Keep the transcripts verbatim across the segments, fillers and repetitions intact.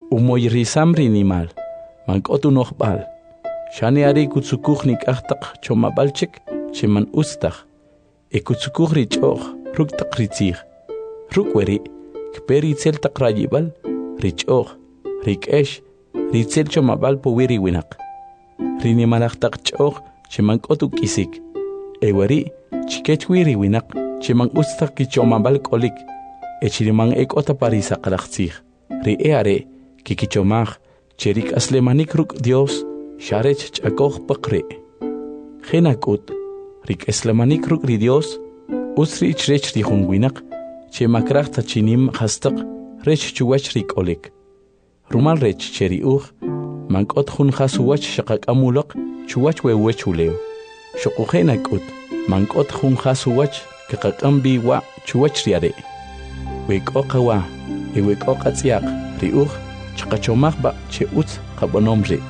umoy risamri nimal, mankotu nohbal. Shani ari kutsukuchnik ahtaq chomabalchik, cheman ustach. E kutsukuchri choch, ruktak ritzig. Rukweri, kperi tseltak rayibal, richoch, rikesh, ritzel chomabal powiri winak. Rinimalachtak choch, cheman kotu kisik. Eweri, chikechwiri winak, cheman ustak kichomabal kolik. Echiriman ek ota parisa kalakzig. Ri eare, kikichomach, cherik aslemanik ruk Dios, sharech chakoch pakre. Genakut, rik aslemanik ruk ri Dios, usri chrech ri hunwinak, chemakrach tachinim hastak, rech chuwach rik olik. Rumal rech cheri uch, mankot hun hasuwach shakak amulok, chuwach wewech uleo. Shokugenakut, mankot hun hasuwach, kakakambi wa chuwach riare. Wek okawa, e wek okatsiak, ri uch, chakachomach ba che utz kabonomre.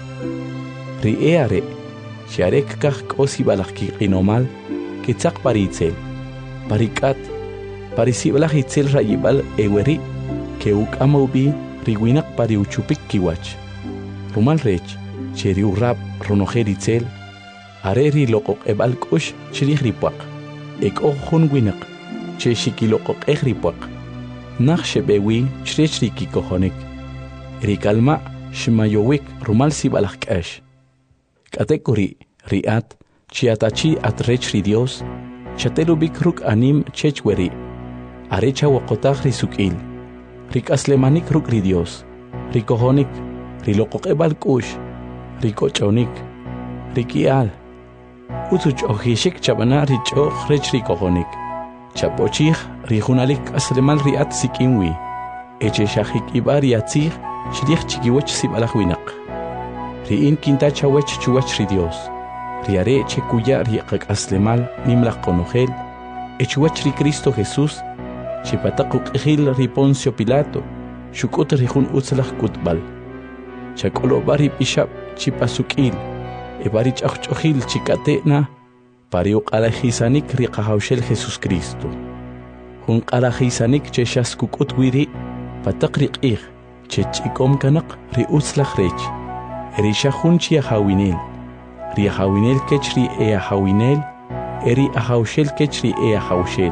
Ri eare, sharek kach kosi balach kinomal, kitzak paritzel. Parikat, parisibalach itzel rayibal eweri, ke uk amaubi, riwinak pari uchupik kiwach. Rumal rech, cheri urrap ronojer itzel, areri lokok ebal kush chirich ripuak. Ek ojun winak, che shikilokok ech ripuak. Nach shebewi chrech riki kohonik. Rikalma shmayowik rumal sibalach kash. Katekuri riat chiatachi at rech ri Dios. Chatelubik ruk anim chechweri. Arecha wakotach risukil. Rik aslemanik ruk ri Dios. Rikohonik. Rilokok ebal kush. Rikochonik. Rikial. Utuch ohishik chabana richoch rech rikohonik. Chapochich rijunalik aslemal riat sikinwi. Eche shahik ibar yatzich shirich chikiwech sibalach winak. Riin kinta chawech chuwach ri Dios. Riare chekuya riakak aslemal nimlach konogel. Echuwach ri Cristo Jesús. Chipatakuk ejil ri Poncio Pilato. Shukut rijun utzlach kutbal. Chakolo bari pishap chipasukil. Ebarich achchohil chikatena. Pariuk alajisanik riqahawshel Jesús Cristo. Hun alajisanik che shaskukut wiri. Patakrik ich. Che chikom kanak ri utzlach rech. Erisha hun chia hawinel. Ri hawinel kechri ea hawinel. Eri ahawshel kechri ea hawshel.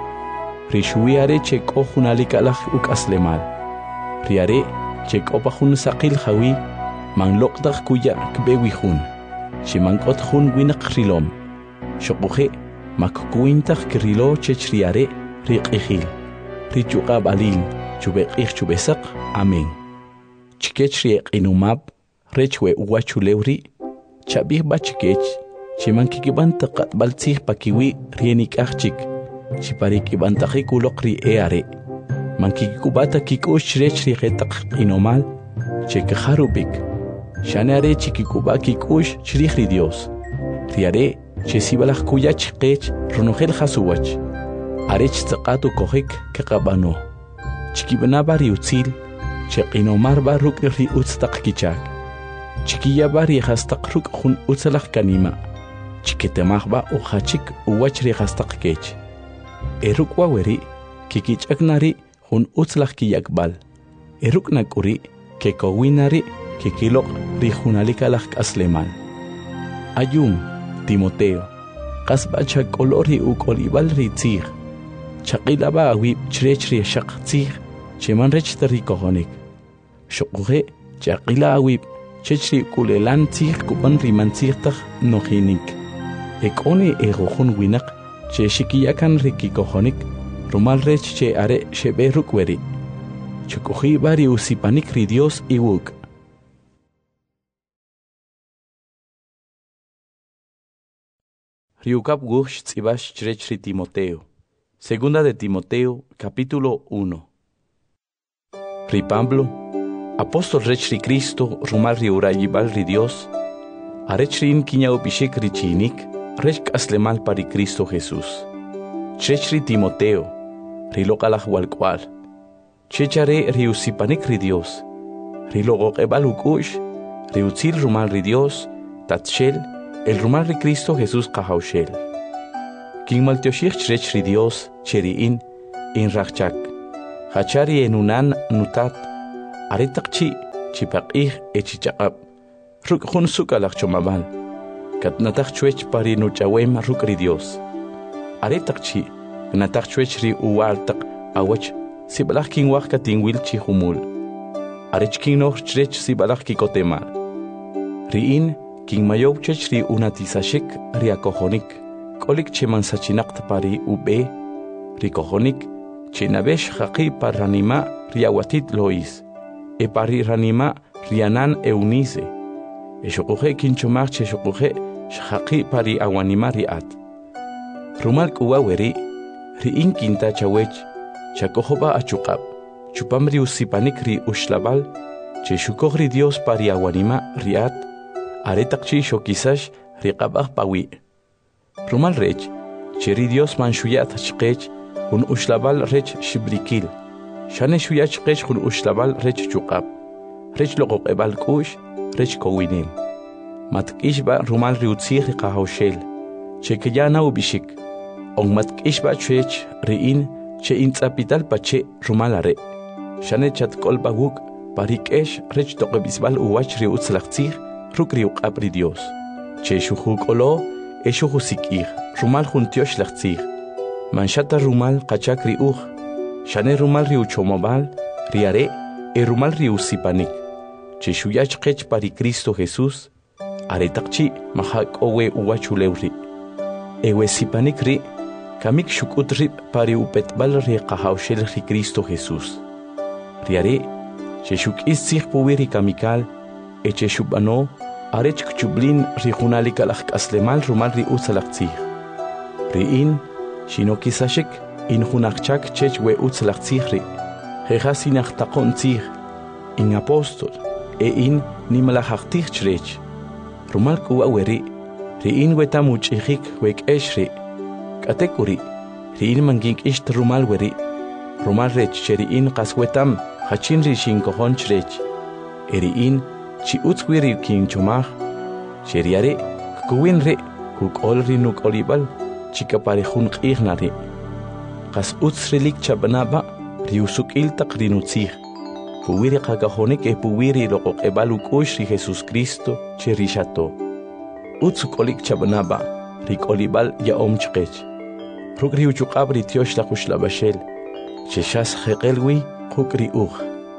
Ri shuiare che kohun alikalach uk aslemal. Riare che kopahun sakil hawi. Man lokdach kuya kbewi hun. Shimankot hun winak rilom. Shokuhe makkuintach krilo chechriare riqihil. Richuqab alil chubeqih chubesak. Amen. Chikechri inumab rechwe uwachulewri. Chabih bachikech. Chimankikibanta qatbaltzih pakiwi rienik achchik. Chiparikibantaki kulokri eare. Mankikubata kikush rechri qetaq inomal. Chekaharubik. Shanare chikikuba kikush chrihri Dios. Riare chesibalach kuyach qech runogel hasuwach. Arech tzaqatu kohik kaqabano. Chikibnabari utzil. Cheqinomar baruk ri utztaq kichak. Chikiya bari hastaq ruk hun utzalach kanima. Chiketemahba uhachik uwach ri hastaq kech. Eruk waweri kikichaknari hun utzlach kiyakbal. Eruk nakuri kekowinari kikilok ri hunalikalach aslemal. Ayum Timoteo, kasbacha kolori u kolibal ritzig. Chaqilaba awib chrechri shaqtzig, cheman rechtari kohonik. Shokuhe, chaqila awib, chechri kulelan tzig kuban rimantzigtach nohinik. Ekone egohun winak, che shikiyakan riki kohonik, rumal rech che are shebe rukweri. Chokuhi bari usipanik ri Dios iwuk. Riukap gush tzibash chrechri Timoteo. Segunda de Timoteo, capítulo uno. Ri Pablo, apóstol rechri Cristo, rumal riurayibal ri Dios, arechrin kiñao bishik richinik, rech aslemal pari Cristo Jesús. Chrechri Timoteo, rilokalach walkwal. Chechare riusipanik ri Dios, rilogok ebal ukush, riutzil rumal ri Dios, tatshel, el rumal ri Cristo Jesús kahaushel. King maltioshich chrech ri Dios, cheriin, in rachchak. Hachari enunan nutat, aretakchi, chipaq'ij echichaq'ab ruk' jun sukalaj chomabal katnataj chwech pari nuch'awem ruk' ri Dios are taq chi knataj chwech ri uwal taq awach sibalaj kinwaj katinwil chi jumul are chkinoj chrech sibalaj kikotemal ri'in kinmayow chech ri unatisashik ri akojonik k'olik chemansachinaqt pari ub'e ri kojonik chinabesh jaqi par ranima ri awatit Lois e pari ranima ri anan Eunice e xoquje kinchomaj che xoquje xjaqi pari awanima ri at rumal k'uwa weri ri'in kinta chawech chakojoba achuqab chupam ri usipanik ri uxlabal che xukoj ri Dios pari awanima ri at are taqchi xokisash ri qab'aj pawi rumal rech che ri Dios man xuyat chqech jun uxlabal rech xibrikil xane xuyat chqech jun uxlabal rech chuqab rech loqoq'ebal k'u'x rech kowinim matk'ixb'a rumal ri utzij ri qajawxel che kayana ub'ixik on matk'ixb'a chwech ri'in che intz'apital pache rumal are xane chatk'olb'a wuk' pari k'ex rech toq'eb'isb'al uwach ri utz laj tzij ruk' ri uq'ab ri Dios che xujuk'olo e xujusik'ij rumal jun tyox laj tzij manxata rumal qachak ri uj xane rumal ri uchomobal ri are e rumal ri usipanik che xuyach qech pari Cristo Jesús are taqchi majak'owe uwach ulew ri ewe sipanik ri kamik xuk'ut rib' pari upetb'al ri qajawxel ri Cristo Jesús ri are che xuk'is tzij puwi ri kamikal e che xub'ano are chkchublin ri junalik alaj k'aslemal rumal ri utz alaj tzij ri'in xinokisashik in junajchak chech we utz laj tzij ri jejas inajtaqo'n tzij in apóstol e in nimalajajtij chrech rumal k'uwa weri ri'in wetam uch'ijik we k'ex ri k'atek uri ri'in mankink'ixt rumal weri rumal rech che ri'in qas wetam jachin ri xinkojon chrech e ri'in chi utz wi ri kinchomaj che ri are k'uwin ri kuk'ol ri nuk'olib'al chikapari jun q'ij na ri qas utz rilik chab'naba ri usuk'il taq ri nutzij puwi ri qakajonik e puwi ri loqoq'eb'al uk'ux ri Jesucristo che ri xato utz k'olik chab'naba ri k'olib'al ya'om chqech ruk' ri uchuq'ab ri tyox laj uxlab'axel che xas jeqel wi quk' ri uj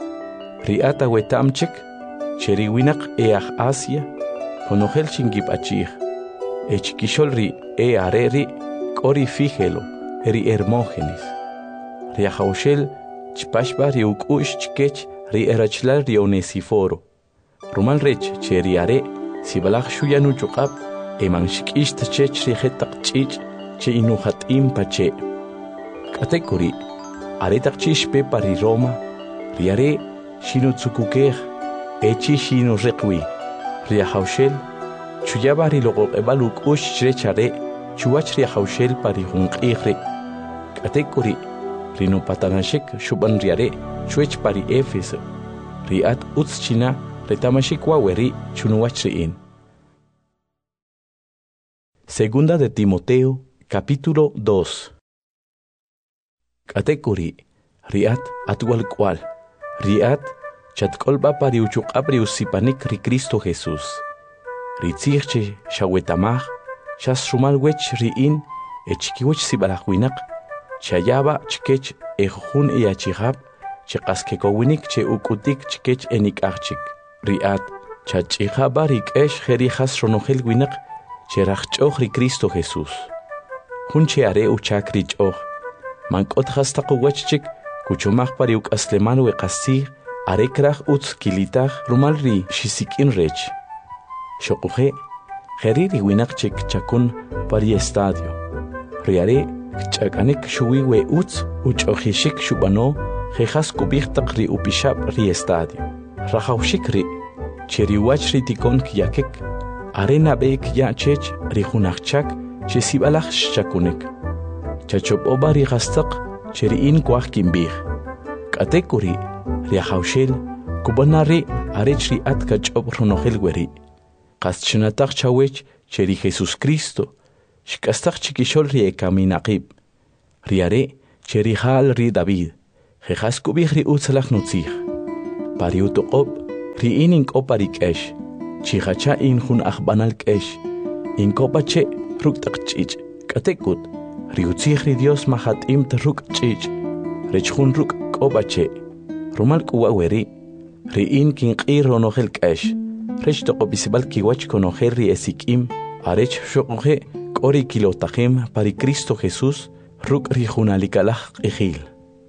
ri at awetam chik che ri winaq e aj Asia konojel chinkib'achij e chikixol ri e are ri k'o ri Fígelo e ri Hermógenes ri ajawxel chpaxb'a ri uk'ux chkech ri erachlal ri Onesíforo rumal rech che ri are sibalaj xuyan uchuq'ab e manxik'ixt chech ri jetaq ch'ich' che inujat'im pache k'atek uri are taqchi xpe pari Roma ri are xinutzukukej e chi xinuriqwi ri ajawxel chuyaba ri loqoq'eb'al uk'ux chrech are chuwach ri ajawxel pari jun q'ij ri k'atek uri ri nupatanaxik xub'an ri are chwech pari Éfeso ri at utz china retamaxik wa weri chunuwach ri'in. Segunda de Timoteo, capítulo dos. K'atek uri ri at atwal k'wal ri at chatk'olb'a pari uchuq'ab ri usipanik ri Cristo Jesús ri tzij che xawetamaj xas rumal wech ri'in e chikiwech sibalaj winaq chayaba chkech e jun e achijab che qas kekowinik che uk'utik chkech e nik'aj chik ri at chach'ijaba ri k'ex je ri jas ronojel winaq che rajch'oj ri Cristo Jesús jun che are uchak ri ch'oj mank'ot jas taq uwach chik kuchomaj pari uk'aslemal we qas tzij are kraj utz kilitaj rumal ri xisik'in rech xoquje jeri ri winaq chik chakun pari estadio ri are ch'ak'anik xuwi we utz uch'ojixik xub'ano jejas kub'ij taq ri upixab' ri estadio rajawxik ri che ri wach ri tikon kyakik are nab'e kya' chech ri junajchak che sib'alaj xchakunik chachop'ob'a ri qastaq che ri'in kuaj kinb'ij k'atek uri ri ajawxel kub'ana ri arech ri at kach'ob' ronojel weri qas chnataj chawech che ri Jesucristo xk'astaj chikixol ri ekaminaqib ri are che ri jal ri David jejas kub'ij ri utz laj nutzij pari utoq'ob' Riin in kopa rikesh, chihacha in hun achbanal kesh, in kopa che ruk takchich, katekut, riutzih ri Dios mahat im ruk chich, rechhun ruk kopa che, rumal kuwa weri, riin kin qiro nohel kesh, rech toko bisibal kiwach konohel ri esikim, arech shokohe, kori kilotahim pari Cristo Jesús, ruk ri hunalikalach ijil.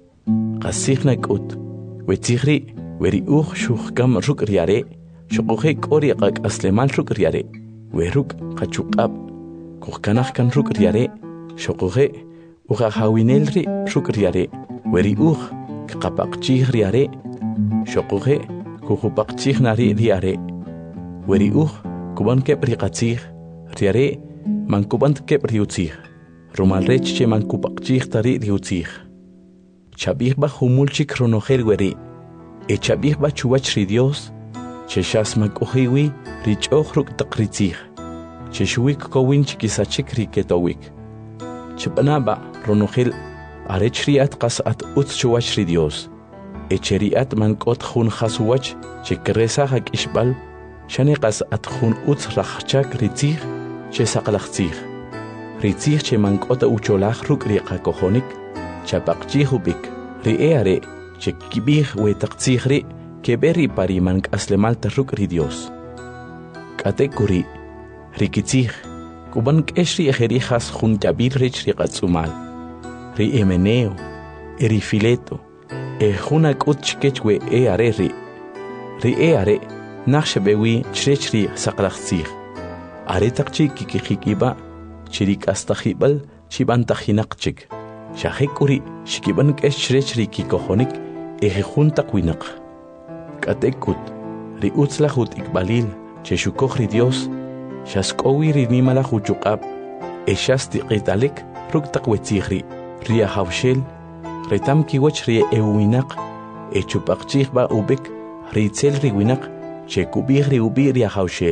Qasihna kut, wetzihri, weri uch shuch gam ruk riare, shokohe kori qak aslemal ruk riare, weruk qachukab, kuhkanach kan ruk riare, shokohe, ucha hawinelri ruk riare, weri uch kapakchih riare, shokohe, kuhupakchih nari riare, weri uch kuban kep riqatzih, riare, man kuban kep riutzih, rumal rech che man kupakchih tari riutzih. Chabih ba humulchik ronohel weri, e chabih ba chuwach ri Dios, che shas makohiwi rich ochruk takritzih, che shuik kowin chikisachik riketowik. Chpanaba ronohel arech riat qas at utz chuwach ri Dios, e cheriat man kot hun khasuwach che kresa hak ishbal, shane qas at hun utz rachchak ritzih, che saqlachtzih. Ritzih che man kota ucholach ruk riqa kohonik, chapaqchihubik, ri'eare, che kibih we taqtzihri, keberi pari man aslemal tarruk ri Dios. Katekuri, rikitzih, kuban keshri ejerijas juntabir rich riqatzumal, ri'emeneo, erifileto, e junak utchkechwe eare ri, ri'eare, naxbewi chrechri saqlachtzih, aretaqchi kikikiba, chirik astajibal, chibantajinaqchik. Shahekuri, shikiban keshrechri kikohonik, eje juntak winak. Katekut, ri utzlahut ikbalil, cheshukohri Dios, shaskowi ri nimalahuchukab, eshasti qitalik, ruktak wetzihri, ria hawshel, retam kiwach ri ewinak, echupakchih ba ubik, ritzel ri winak, chekubih ri ubi ria hawshel.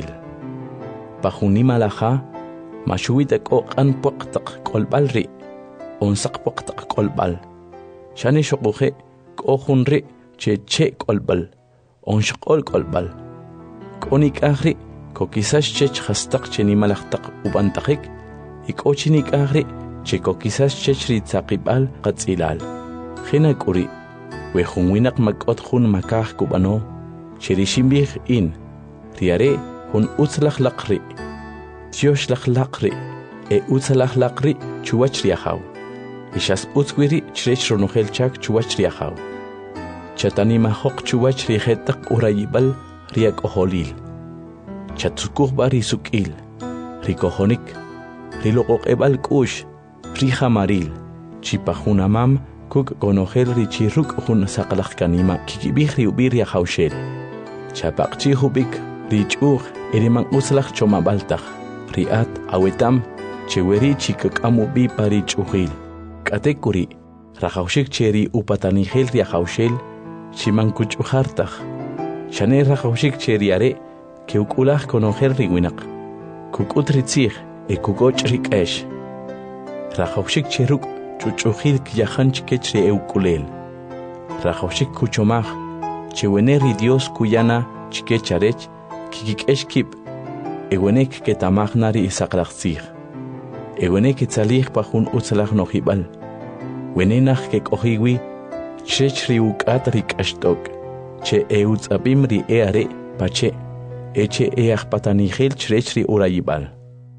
Pahunimalaha, mashuitak o an poktak kolbalri, onsak poktak kolbal. Shani shokuhe kohunri che che kolbal, onshakol kolbal. Konik ahri, kokisas chech hastak che nimalaktak ubantakik, ikochinik ahri, che kokisas chech ritzakibal katzilal. Hinakuri, wehunwinak makot hun makah kubano, cherishimbiх in, riare hun utzlach lakri, Dios lach lakri, e utzlach lakri chuwach riahaw. Ishas utzwiri chrech ronohel chak chuwach riahaw. Chatani mahok chuwach rihetak urayibal riak oholil. Chatsukuh bari sukil, rikohonik, rilokok ebal kush, rihamaril, chipahunamam kuk gonohel richiruk hun sakalach kanima kikibih riubir riahawshel. Chapakchi hubik, richuh, eriman utzlach chomabaltach. Riat awetam cheweri chikakamu bi pari chuhil. Katekuri rajaushik cheri upatanihel riahaushel chimankuchuhartach. Shane rajaushik cheriare keukulach konoher riwinak. Kukutritzih e kukoch rikesh. Rajaushik cheruk chuchuhil kiyahan chikechri eukulel. Rajaushik kuchomach cheweneri Dios kuyana chikecharech kikikesh kip. Ewenek que tamagnari isaklachzih. Ewenek que tzalih pahun utzalach nohibal. Wenenach que kohiwi, chechri ukat rikashtok. Che eutzabim ri eare, pache, eche each patanihel chechri urayibal.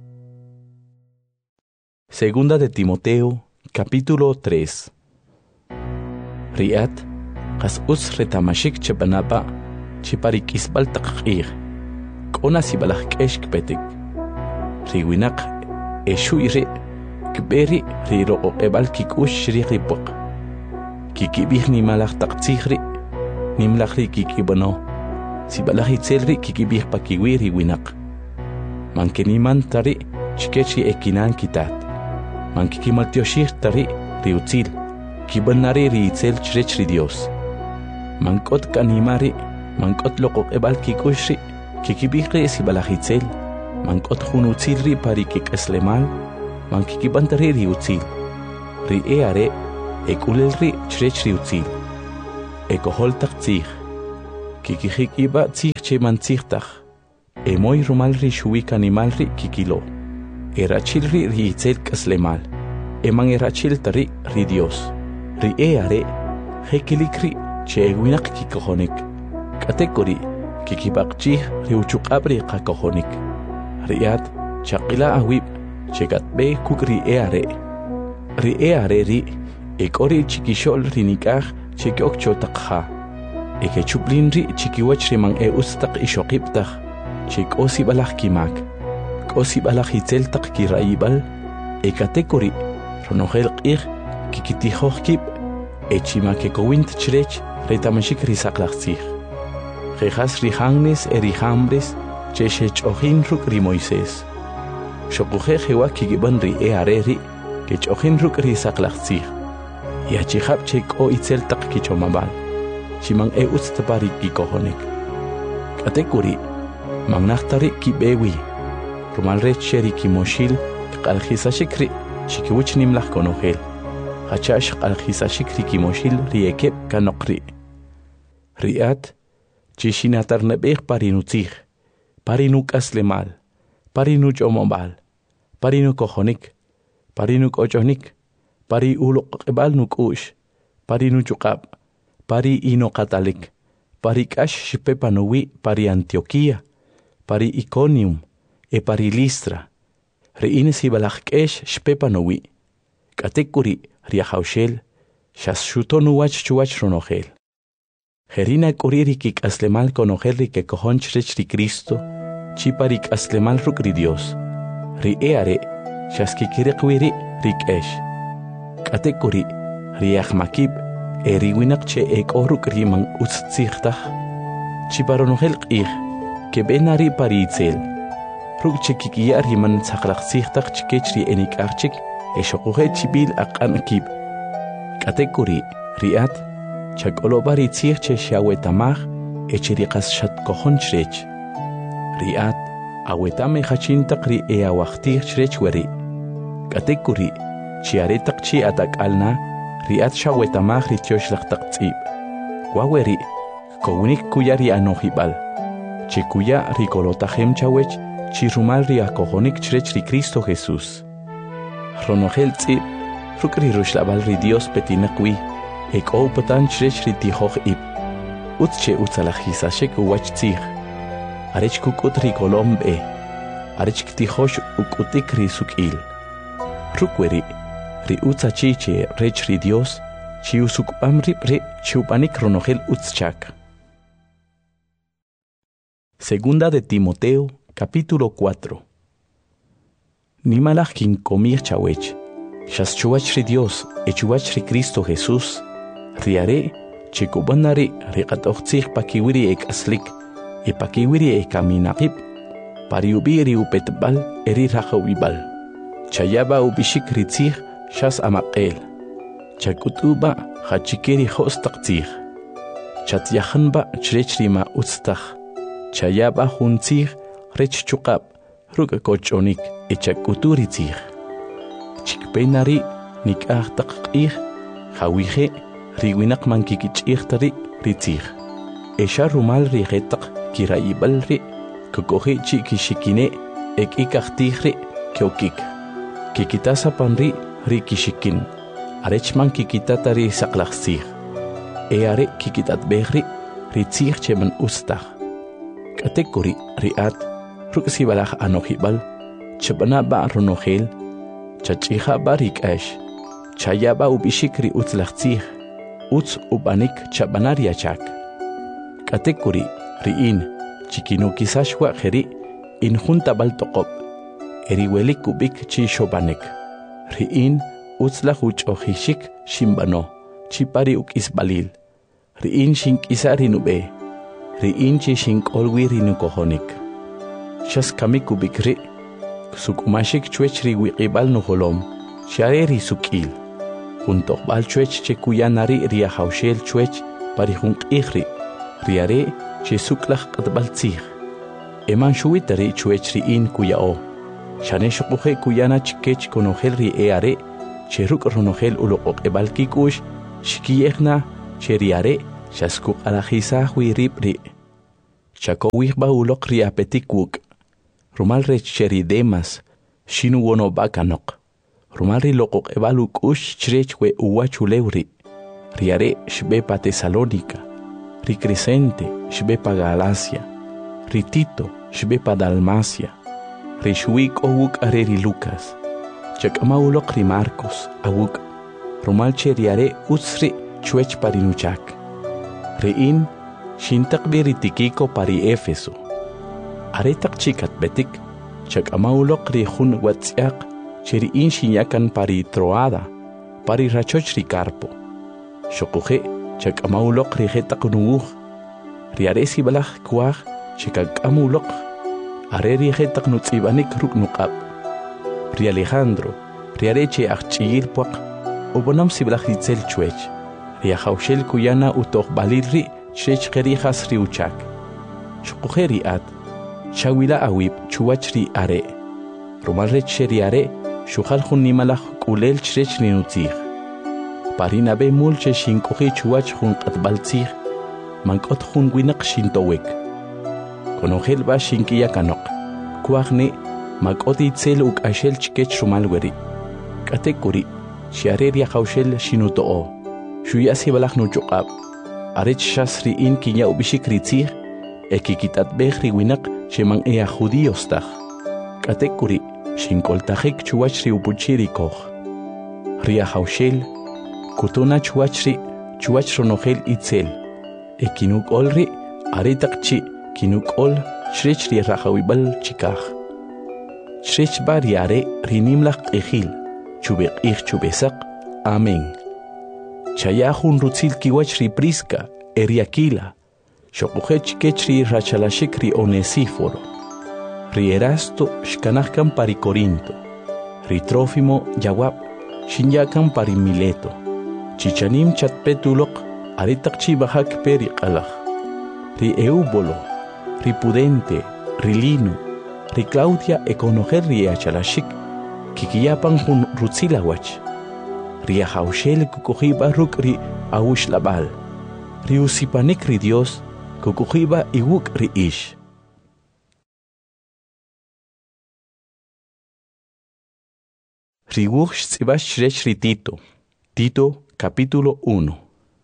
Segunda de Timoteo, capítulo tres. Riat, kas us retamashik chebanapa, chiparik isbal taqir. Kona sibalach kesh kpetik. Riwinak eshuire kberi riro ebal kikush ripok. Kikibih ni malach taktsihri nimlachri kikibano. Sibalach itzelri kikibih pakiwi riwinak. Mankeniman tari chikechi ekinan kitat. Mankikimaltioshir tari riutzil. Kibanari riitzel chrechri Dios. Mankot kanimari mankot lokok ebal kikushri. Kikibihri sibalachitzel, mankot hunutzilri pari kikeslemal, mankikibantari riutzil. Ri eare, ekulelri chrechri utzil. Ekohol taktzih. kikihik iba tzih che mantzihtaj, emoy rumal ri shuik animal ri kikilo, erachil ri ri itzel kaslemal, eman erachil tari ri Dios, ri eare, hekilik ri che eguinak kikohonik, katekori kikibakchih ri uchukabri kakohonik, riat chakila awib che gatbe kuk ri eare, ri eare ri ekori chikishol ri nikaj che kyokcho takha, eke chuplin ri chikiwach ri man e ustak ishokiptaj, che kosi balaj kimak, kosi balaj itzel tak kiraibal, ekatekori ronojel qih kikitijoj kip, echimake kowint chrech retamashik risaklachzih. Jejas rihangnes erijambres che shechojin ruk ri Moisés. Shokuje jewa kigiban ri eare ri kechojin ruk risaklachzih. Yachihab che ko itzel tak kichomabal. Chimang e ustapari kikohonik. Katekuri magnachtari kibewi. Rumal recheri kimoshil kalhisashikri chikiwich nimlach konogel. Hachash kalhisashikri kimoshil riekep kanokri. Riat chishinatar nebeh parinutzih. Parinuk aslemal. Parinuch omobal. Parinuk ojonik. Parinuk ojonik. Pari uluk ebal nukush. Pari nuchukab. Pari inokatalik. Pari kash shipepanowi pari Antioquia. Pari Iconium. E pari Listra. Reines ibalachkesh shpepanowi. Katekuri riahaushel. Shashutonuwach chuach ronogel. Jerina kuririkik aslemal konogel rike kohonchrech ri Cristo. Chiparik aslemal ruk ri Dios. Ri eare. Shaskikirikwiri rikesh. Katekuri riachmakib eriwinak che ekoruk riman utzihtaj chiparonogel qih que benari paritzel ruk chekikia riman tsaklachzihtaj chikechri enikachik eshokuhe chibil aqankib katekuri riat chakolobari tzih che shawetamaj echiriqas shatkohonchrech riat awetame hachintaq ri eawachtih chrech weri katekuri chiaretak chi atak alna riat shawetamaj ri tioshlachtak tzib. Waweri kounik kuyari anohibal. Chikuya rikolotajem chawech chirumal ri akohonik chrech ri Cristo Jesús. Ronogel tzib rukri rushlabal ri Dios petinakwi ek opatan chrech ri tihoj ib. Utche utzalajisashek uwach tzig. Arech kukut ri kolombe. Arech ktijosh ukutik ri sukil. Rukweri ri utza chiche rech ri Dios, chi usukpam rip ri chupanik ronogel utzchak. Segunda de Timoteo, capítulo cuatro. Nimalach kin komir chawech, shas chuach ri Dios, e chuach ri Cristo Jesús, riare, chikubanari ri katochtzich pakiwiri ek aslik, e pakiwiri ek aminakip, pariubi ri upetbal eri rajawibal. Chayaba ubishik ritzih, shas amaqel. Chakutuba hachikeri hostaqtzih. Chatyahanba chrechrima utztah. Chayaba huntzih rech chukab ruk kochonik e chakuturitzih. Chikpenari nikahtakqih hawije riwinak mankikichihtari ritzih. Esha rumal rigetak kiraibalri kukohi chikishikine ek ikahtihri kyokik. Kikitasa panri rikishikin, arechman kikitatari saklachzih, eare kikitat behri ritzih cheman ustah. Katekuri riat, ruksibalach anohibal, chabana ba ronogel, chachiha ba rikash, chayaba ubishikri utzlachzih, utz ubanik chabanariachak. Katekuri riin, chikinukisashwa jeri, injunta baltokop. Eriwelik kubik chi shobanek. Riin utzlach uchohishik shimbano. Chipari uk isbalil. Riin shink isari nube. Riin chi shink olwi rinukohonik. Shas kamik kubik ri. Sukumashik chwech ri wikibal nuholom. Share ri sukil. Juntok bal chwech che kuyanari ria haushel chwech pari junk ihri. Riare che suklach katbal tzih. Eman shuitari chwech riin kuyao. Shanesh kuhe kuyana chikech konogel ri eare, cheruk ronogel ulokok ebalkikush, shikiyekna, cheriare, shaskuk alajisa huirip ri. Chakowih ba ulok ri apetikwuk. Rumal rech cheri demas, shinu wono bakanok. Rumal ri lokok ebaluk ush chrech we uwachuleuri. Riare shbe pa Tesalónica. Ri Crescente shbe pa Galacia. Ri Tito shbe pa Dalmacia. Ri shuik owuk are ri Lucas. Chakama ulok ri Marcos awuk. Rumal cheriare usri chuech parinuchak. Ri in shintak biri tikiko pari Efeso. Aretak chikat betik, chak amaulok ri hun watsiak, cheri in shinyakan pari Troada, pari rachoch ri Carpo. Shokuhe, chak amaulok ri hetak nuuh, ri aresi balak kuah, chikak amulok, are ri hetak nutzibanik ruk nukab. Ri Alejandro, ri areche achchigil puak, obonam si balak hitzel chuech, ri ahaushel kuyana utok balirri, chech kerijas ri uchak. Shokuhe ri at, Chawila awib chuachri are. Rumalre cheri are, shukhal khun nimalach kulel chrech ninutzig. Parina be mulche shinkohi chuach khun qatbaltzig. Mankot khun winak shintowek. Konogel ba shinkiya kanok. Kuagne makot itzel uk ashel chkech rumalweri. Katekuri, shiareria haushel shinutoo. Shuyasi balach nuchokab. Arech shasri in kinya ubishik ritzig. Ekikitat behri winak. Sheman ea judíos taj. Katekuri, shinkoltajik chuachri upuchiri koch. Ria haushel, kutuna chuachri, chuachronogel itzel. Ekinuk olri, aretakchi, kinuk ol, shrechri rahawibal chikaj. Shrech bariare, rinimlach ejil, chubek ich chubesak, amen. Chayahun rutzil kiwachri priska, eriakila. Shokuhech kechri rachalashikri Onesíforo. Ri Erasto shkanahkan pari Corinto. Ri Trófimo yawab shinyakan pari Mileto. Chichanim chatpetulok aritakchi bahak peri qalaj. Ri Eubolo, ri Pudente, ri Lino, ri Claudia ekonoher ri achalashik kikiyapan hun rutzilawach. Ri ahaushel kukuhiba ruk ri awush labal. Ri usipanik ri Dios Kukuhiba iwuk ri ish. Riwuk shtsibash shrech ri Tito. Tito capítulo uno.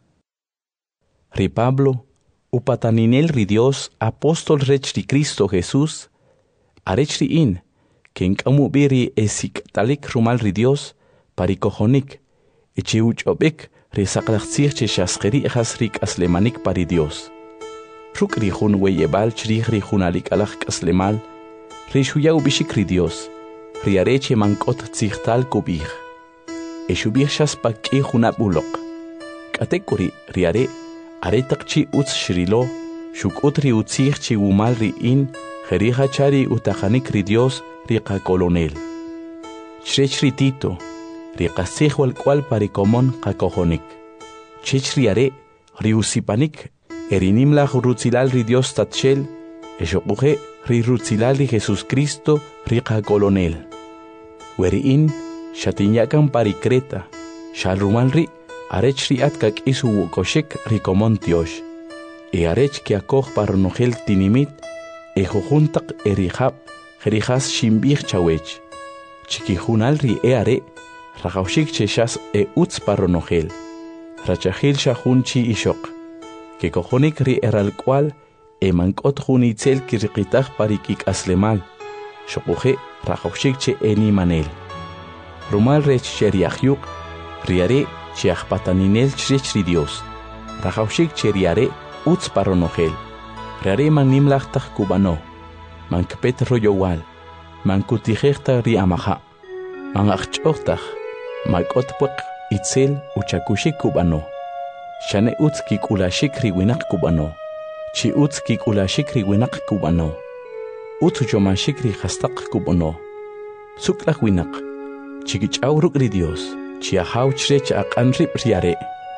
Ri Pablo, upataninel ri Dios, apóstol rech ri Cristo Jesús, arech ri in, ken kamu biri esik talik rumal ri Dios, parikohonik, eche uchobek ri saklachtzir che shaskeri echas rik aslemanik pari Dios. Ruk ri hun weyebal chrich ri hun alik alach kaslemal, ri shuyau bishik ri Dios, ri areche mankot tzihtal kubich. Eshubich shas paki hunab ulok. Katekuri ri are, aretak chi utz shrilo, shukut ri utzich chi umal ri in, jerija chari utachanik ri Dios, ri kolonel. Chrech ri Tito, ri kasich wal kwal parikomon kakohonik. Chech ri are, ri usipanik, Erinim la rutzilal ri Dios tatchel, eshokuhe ri rutzilal ri Jesus Cristo riqa colonel. Weriin, shatinyakan pari Creta, shalrumal ri, arech ri atkak isu wukoshek ri komontiosh. E arech ki akoh parnogel tinimit, e jojuntak erihab, jerijas shimbich chawech. Chikijunal ri e are, rajaushik cheshas e utz parnogel. Rachahil shahunchi ishok. Que cojonik ri eral cual, e mankot junitzel kirqitaj parikik aslemal. Shokuhe rajaushik che eni manel. Rumal rech cheriahyuk, riare chiachpataninel chrech ri Dios. Rajaushik cheriare utz paronogel. Riare manimlachtaj kubano. Mankpet royowal. Mankutijechta ri amaha. Mangachchoktaj. Makotpuk itzel uchakushik kubano. Shane utski kulashik ri winak kubano. Chi utski kulashik ri winak kubano. Utu jomashik ri hastak kubano. Suklak winak. Chikich auruk ri Dios. Chi ahau chrech akanrip riare.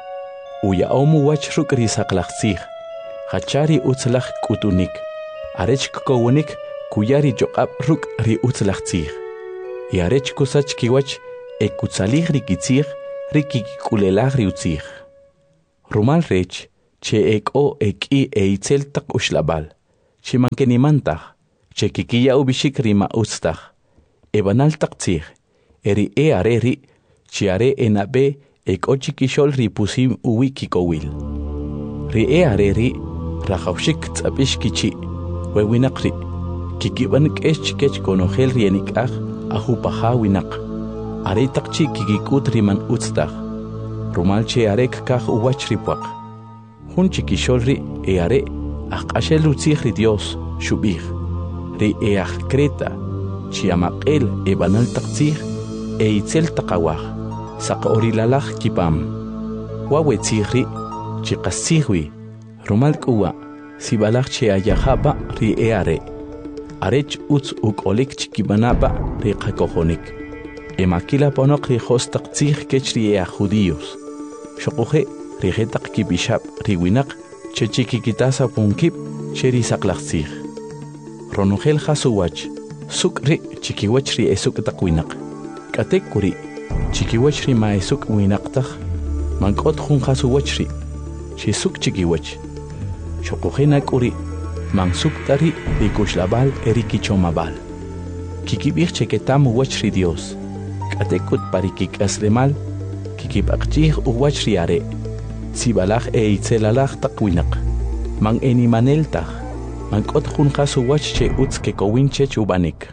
Uya omu wach ruk ri saklachzig. Hachari utzlach kutunik. Arech kukowonik kuyari jokab ruk ri utzlachzig. Y arech kusach kiwach ekutzalig ri kitzig ri kikikulelag ri utzig. Rumal rech, che eko eki e itzel tak ushlabal. chimankenimantaq, chekikiya ubishik rima ustaq, ebanaltaq tzij, eri e areri, chiare enabe ekochikishol ripusim uwi kikowil. Ri e areri, rajawshik tzapish kichi, wewinaqri, kikiban kesh chikech konojel rienikaj, ajupaja winak. Are taqchi kikikut riman ustaq, rumalche arek kaj uwach ripuaq. Hun chikisholri e are, aqashel utzij ri Dios, shubij. Ri e ajkreta, chiamaqel e banal taqtzij, e itzel taqawaj, saq orilalaj kipam. Wawe tzijri, chiqastzijwi, rumal k'uwa, sibalaj che ayajapa ri e are. Arech utz ukolik chikibanapa ri qakojonik. Emakila ponok ri hostaq tzij kech ri e judíos. Shokuje ri jetaq kibishap ri winak, che chikikitasa punkip, che ri saqlaq tzij. Ronogel hasuwach, suk ri chikiwach ri esuk taq winak. Katek kuri, chikiwach ri ma esuk winak taq, mankot jun hasuwach ri, che suk chikiwach. Shokuje na kuri, man suk tari ri kushlabal eri kichomabal. Kikibij cheketam uwach ri Dios. Katekut parikik aslemal, kikipakchij uwach ri are. Sibalaj e itzelalaj taq winak. Man enimanel taq. Mankot junjas uwach che utz kekowinche chubanik.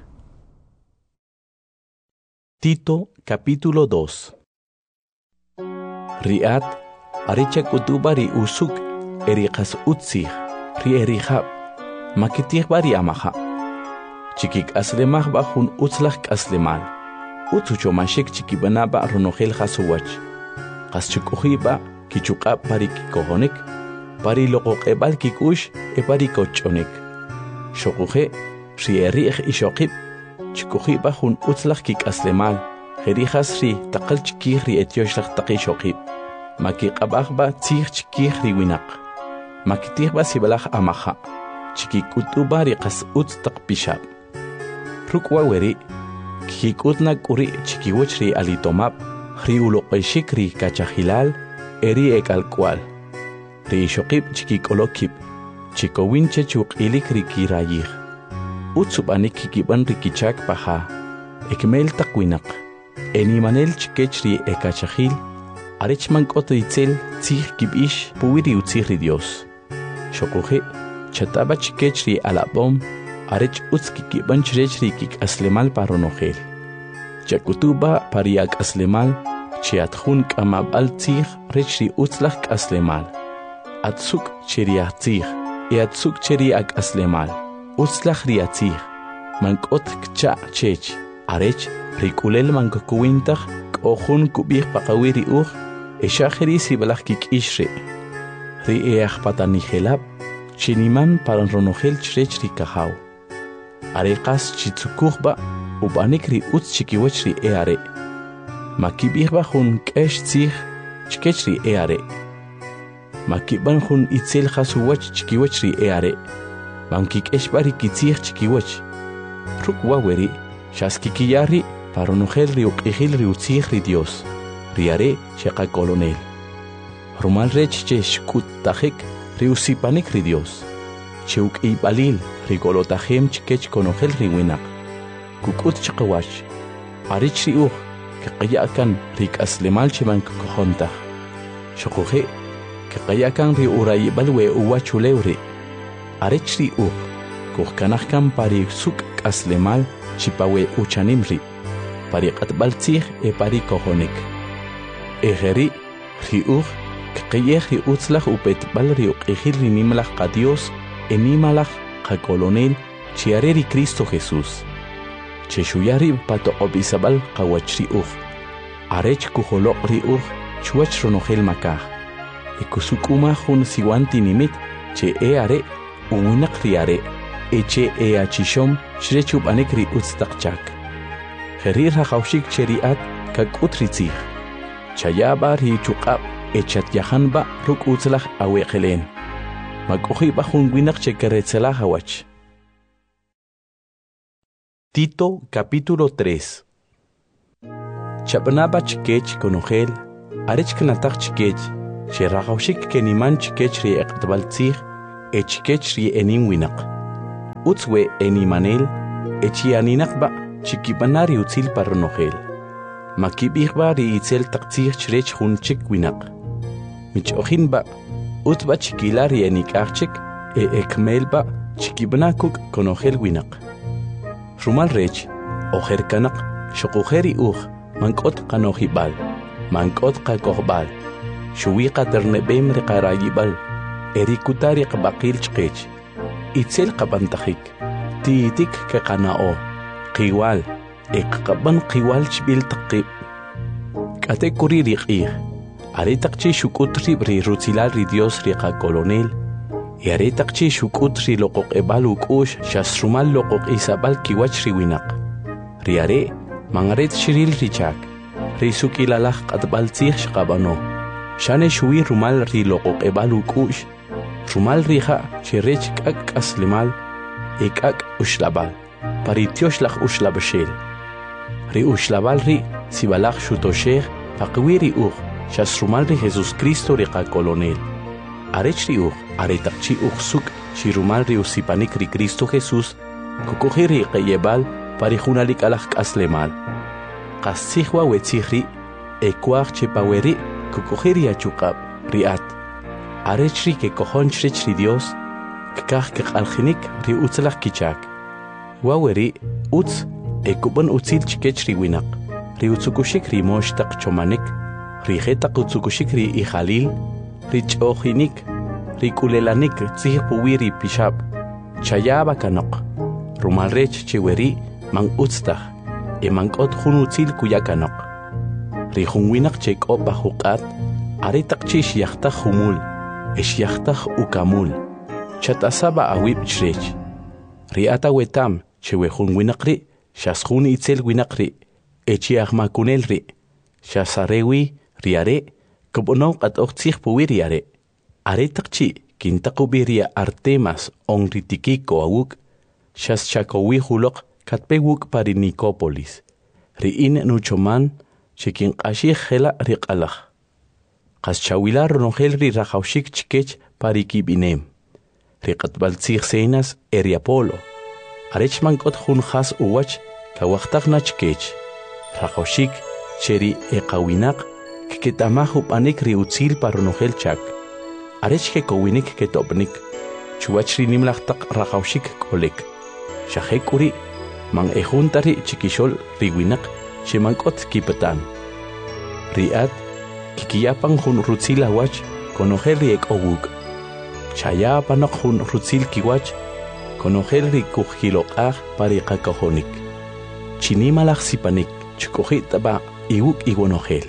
Tito capítulo dos. Riat, aricha kutuba ri usuk, eriqas utzig, ri erihab, makitig bari amaha. Chikik aslemaj bajun utzlaj aslemal. Utsucho mashik chikibanaba ronogel hasuwach. Qas chukujiba, kichukab pari kikohonik, pari loqoqebal kikush, e pari kochonik. Shokuje, ri erij ishokib, chikujiba jun utzlaj kik aslemal, jerijas ri taqal chikij ri etioshlag taqi shokib. Makiqabajba tzij chikij ri winak. Makitijba sibalaj amaha. Chikikutuba ri qas utz taq pishab. Rukwa weri, kikutna kuri chikiwach ri alitomap, ri uloqeshik ri kachajilal, eri ekalkwal. Ri shokib chikikolokib, chikowinche chuqilik ri kirayij. Utsubanik kikiban ri kichak paha, ekmel takwinak. Enimanel chikech ri ekachajil, arech mankot ritzel tzij kibish puwiri utzij ri Dios. Shokuje, chataba chikech ri alabom, arech utz kikiban chirech ri kik aslemal paronogel. Chakutuba pariak aslemal, chiatjun kamabal tzij rech ri utzlaj aslemal. Atzuk chiriak tzij, e atzuk chiriak aslemal. Utzlaj ri atzij, mankot kcha chech, arech rikulel mankokuwintaj, k'ojun kubij paqawiri uj, e shajeri sibalaj kik ishre. Ri e ajpatanijelab, chiniman paranronogel chirech ri kajaw. Areqas chitzukujba, ubanik ri utz chikiwach ri e are. Makibijba jun k'esh tzij, chikech ri e are. Makiban jun itzel hasuwach chikiwach ri e are. Mankik'eshba ri kitzij chikiwach. Rukwa weri, shaskikiyari, paronogel ri uq'ijil ri utzij ri Dios. Ri are sheqa kolonel. Rumal rech che shkut tajik, ri usipanik ri Dios. Cheuk ibalil, ri golotajem chikech konogel ri winak. Kukut chakawach. Arich ri uj, kaqayakan ri kaslemal chiman kukojontaj. Shokuje, kaqayakan ri urayibal we uwachulewri. Arich ri uj, kujkanajkan pari suk kaslemal chipawe uchanimri. Pari qatbal tzij e pari kojonik. Ejeri, ri uj, kaqayej ri utzlaj upetbal ri uq'ijil ri nimalaj qa Dios, enimalaj qa kolonel, chiare ri Cristo Jesús. Cheshuyari patoqobisabal qawach ri uj. Arech kujoloq ri uj, chuach ronogel makaj. Ekusukuma jun siwanti nimit, che e are, uwinak ri are, e che e achishom, shrechubanik ri utztaqchak. Jerir hajawshik cheriat, kakut ri tzij. Chayaba ri chuqab, echat yahanba ruk utzlaj aweqelen. Makujiba jun winak chekeretzelaj hawach. Tito capítulo tres. Chapnaba chikech konogel, arech knatak chikech, cherajawshik keniman chikech ri eqtbal tzij, e chikech ri enin winak. utzwe enimanel, echianinakba, chikibanari utzil parronogel. Makibihba ri itzel taktsir chrech hunchik winak. Mich ojinba, utba chikilari enikachik, e ekmelba, chikibanakuk konogel winak. Rumal rech, ojer kanak, shokujeri uj, mankot kanojibal, mankot kakohbal, shuwiqa ternebem riqarayibal, erikutari qabaqil chqech, itzel qabantajik, tiitik keqanao, qiwal, eqqaban qiwal chbil taqib. Kate kuri riqih, aretaqchi shukutri ri rutzilal ri Dios riqa colonel, y aretaqchi shukutri loqoq ebal ukush shasrumal loqoq isabal kiwach ri winak. Riare, mangaret shiril richak, risukilalaj qatbal tzih shqabano, shane shui rumal ri loqoq ebal ukush, rumal rija shirech kak aslimal, ekak ushlabal, paritiosh laj ushlabashel. Ri ushlabal ri sibalaj shutosheh, paqwiri uj, shasrumal ri Jesus Cristo riqa colonel. Arech ri uj, aretaqchi uj suk, shirumal ri usipanik ri Cristo Jesus, kukuji ri qeyebal, parijunalik alaj k'aslemal. Qastzijwa wetzij ri, ekuaj chepaweri, kukuji ri achukab, riat. Arech ri kekojonch rech ri Dios, kkaj keqaljinik ri utzlaj kichak. Waweri, utz, ekuban utzil chikech ri winak, ri utzukushik ri moshtaq chomanik, ri jetaq utzukushik ri ijalil, ri ch'ojinik, ri kulelanik tzij puwi ri pishab, chayaba kanok, rumal rech cheweri, man utztaj, e mankot jun utzil kuya kanok. Ri jun winak chek'opa juqat, aretaq chi xyajtaj jumul, e xyajtaj ukamul, chatasaba awib chrech. Ri ata wetam, chewe jun winak ri, shas jun itzel winak ri, e chiajmakunel ri, shasarewi riare, kubonon qat'oq tzij puwi riare. Aretaq chi, kintaqubi ria Artemas on ritikiko awuk, shas chakowi juloq katpewuk pari Nicópolis. Riin nuchoman, chikin qashij jela riqalaj. Qas chawila ronogel ri rajawshik chikech pari kibinem. Riqatbal tzij seinas eriapolo. Arech mankot jun jas uwach, kawajtaj na chikech. Rajawshik, cheri eqawinak, kiketamaju panik ri utzil paronogel chak. Arech kekowinik ketopnik, chuwach ri nimlajtaq rajawshik kolek. Shajekuri, man ejuntari chikishol riwinak, shemankot kipatan. Riat, kikiyapan jun rutzil awach, konogel ri ekowuk. Chayapanok jun rutzil kiwach, konogel ri kujkiloqaj pari qakajonik. Chinimalaj sipanik, chukojitaba iwuk iwonogel.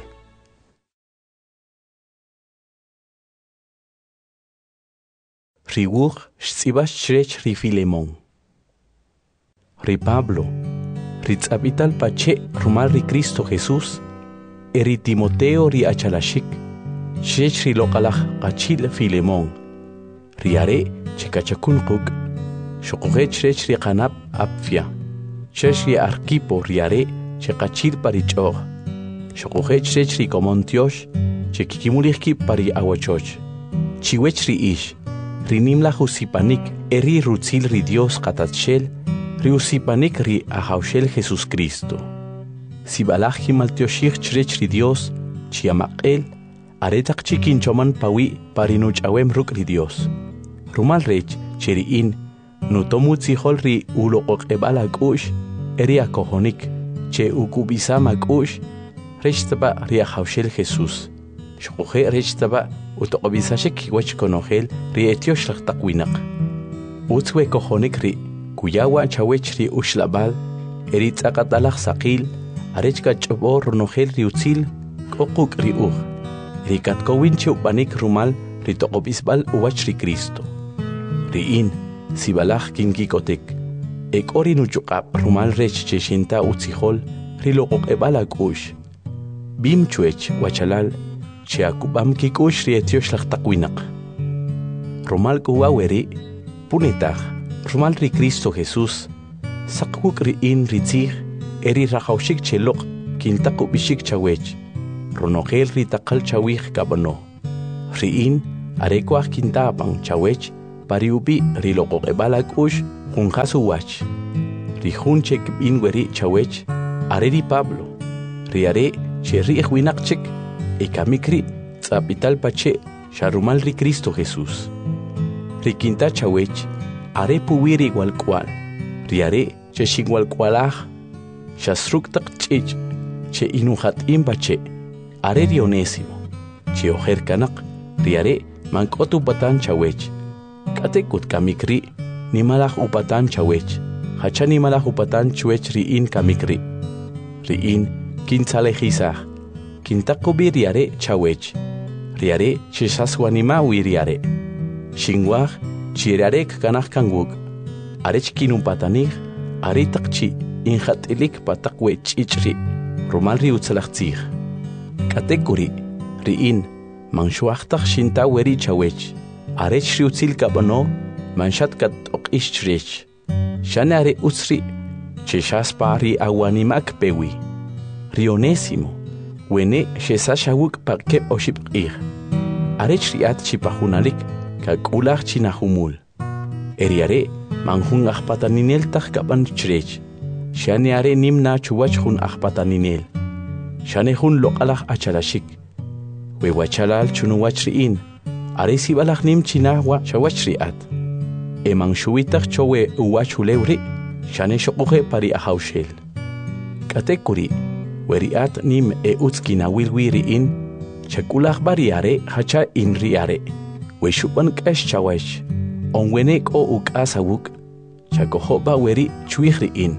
Riwuj xtzibax chrech ri Filemón. Ri Pablo, ri tzabital pache rumal ri Cristo Jesús, eri Timoteo ri achalashik, chrech ri loqalaj qachil Filemón. Ri are chekachakun quk, shoqoje chrech ri qanab apfia, chrech ri Arquipo ri are chekachil pari ch'oj, shoqoje chrech ri Comontiosh, chekikimulihki pari awachoch, chiwech ri ish, ri nimlaj usipanik eri rutzil ri Dios qatatshel, ri usipanik ri ajawshel Jesus Cristo. Sibalaj himaltioshik chrech ri Dios, chiamaqel, aretaq chikinchoman pawi pari nuch'awem ruk ri Dios. Rumal rech cheriin, nutomu tzijol ri uloqoq ebal ak'ush, eri akojonik, che ukubisam ak'ush, rech taba ri ajawshel Jesus. Shoqoje rech taba utoqobisashek kiwach konogel ri etiosh laqtaq winak. Utzwe kojonik ri, kuyawa chawech ri ushlabal, eri tzaqatalaj saqil, arech kach'obo ronogel ri utzil, koquk ri uj. Ri katkowin cheupanik rumal ri toqobisbal uwach ri Cristo. Riin, sibalaj kinkikotek, ek ori nuchuqab rumal rech cheshinta utzijol, ri loqoq ebal ak'ush. Bim chuech wachalal, che akubam kikush ri etiosh laqtaq winak. Rumal kuwaweri, punetaj, rumal ri Cristo Jesús, saqkuk riin ri tzij, eri rajawshik cheloq, kintaqu bishik chawech, ronogel ri taqal chawij kabano. Riin, arekuaj kintapan chawech, pari ubi ri loqoq ebal ak'ush, junjasu wach. Rijun chek bin weri chawech, areri Pablo. Riare che riech winakchek, e kamikri, tzapital pache, sharumal ri Cristo Jesús. Rikinta chawech, are puwiri igual cual. Riare che shigual cualaj, shasruktak chich, che inuhat imbache, are rionésimo. Che ojer kanak, riare mankotu batan chawech. Katekut kamikri, ni malach upatan chawech. Hacha ni malach upatan chwech riin kamikri. Riin kinsale jisaj. Kintakubi riare chawech. Riare chesaswanimawi riare. Shingwaj chiriarek kanaj kangwuk. Arech kinupatanig, aritakchi injatilik patakwe chichri. Romalri utzalachtzig. Katekuri, riin, manshuachtak shinta weri chawech. Arech riutzil kabano, manshat kat ok ishrech. Shane are utsri, cheshaspari awanimak pewi. Rionésimo, wene shesashawuk pakep oshipir. Arech riat chipahunalik, kakulach chinahumul. Eriare, manjun achpataninel tak kapan chrech. Shane are nimna chuwach hun achpataninel. Shane hun lokalach achalashik. Wewachalal chunuwach riin. Are sibalach nim chinahwa shawach riat. Eman shuitach chowe uwachulewri. Shane shokuhe pari ahaushel. Katekuri, weriat nim e utskina wilwiri in. Chakulach bariare hacha in riare. Weshupan kash chawach. Onwenek o ukasawuk. Chakohoba weri chuich riin.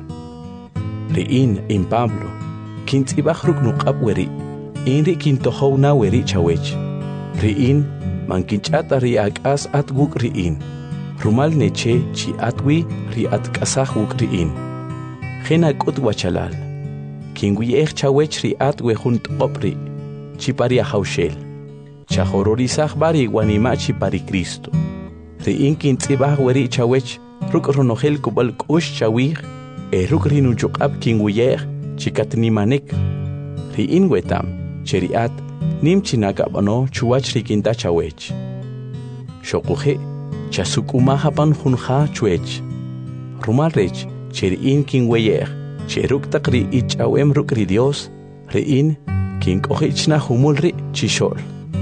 Riin in Pablo. Kintibachruk nukab weri. Inri kintohona weri chawech. Riin mankinchata riakas at guk riin. Rumal neche chi atwi ri at kasah wuk riin. Gena kot wachalal. Kingwi ech chawech ri at we junt opri. Chipari haushel. Chahororisach bari wanima chipari Cristo. Riin kintibah weri chawech ruk ronogel kubal kush chawih. E ruk rinu jukab kingwi chikatnimanek. Riin wetam cheriat nim chinakabano chuwach rikinta chawech. Shokuhe chasukumahapan junja chuech. Rumalrech cheriin kingweyer cheruk takri ichawem rukri Dios riin kinkohichna humulri chishol.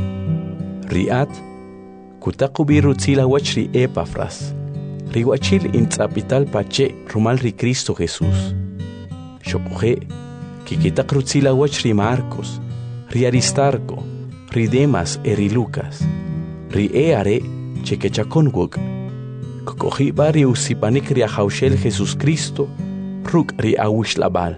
Riat kutakubiru tzila wachri Epafras. Riwachil in tzapital pache rumalri Cristo Jesús. Shokuhe kikitak rutzila wachri Marcos. Ri Aristarco, ri Demas eri Lucas, ri eare chekechakonwuk, kokohi bari usipanik ri ahaushel Jesus Cristo, ruk ri awishlabal.